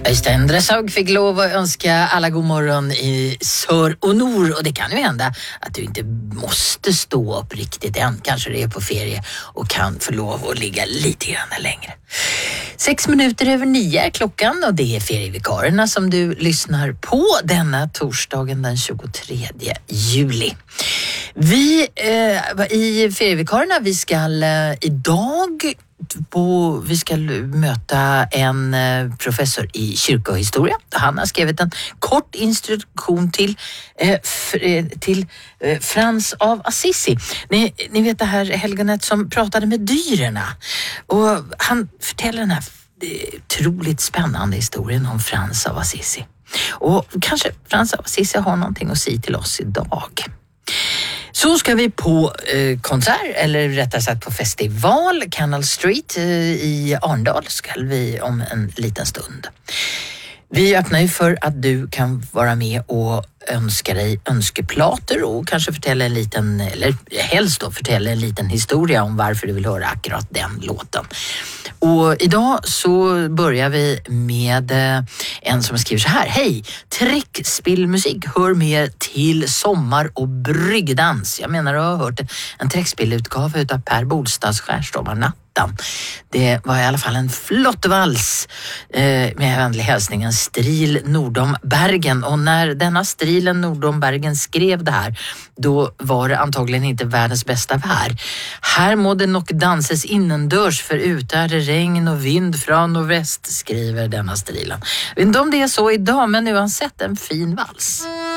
Öystein Dresshaug fick lov att önska alla god morgon i Sör och Nor, och det kan ju hända att du inte måste stå upp riktigt än. Kanske det är på ferie och kan få lov att ligga lite grann längre. 9:06 är klockan, och det är ferievikarierna som du lyssnar på denna torsdagen den 23 juli. Vi i ferievikarierna, vi ska möta en professor i kyrkohistoria. Han har skrivit en kort instruktion till Frans av Assisi. Ni vet det här helgonet som pratade med dyrerna. Och han förtäller den här otroligt spännande historien om Frans av Assisi. Och kanske Frans av Assisi har någonting att säga till oss idag. Så ska vi på konsert, eller rättare sagt på festival, Canal Street i Arndal ska vi om en liten stund. Vi öppnar ju för att du kan vara med och önska dig önskeplater och kanske förtälla en liten, eller helst då förtälla en liten historia om varför du vill höra akkurat den låten. Och idag så börjar vi med en som skriver så här: hej, träckspillmusik hör mer till sommar- och bryggdans. Jag menar, du har hört en träckspillutgåva utav Per Bolstads Skärstormarnatten. Det var i alla fall en flott vals med vänlig hälsning, en Stril Nordom Bergen. Och när denna Strilen Nordom Bergen skrev det här, då var det antagligen inte världens bästa vär. Här må det nog danses innendörs, för ute är det regn och vind från nordväst, skriver denna Strilen. Jag vet inte om det är så idag, men nu har han sett en fin vals.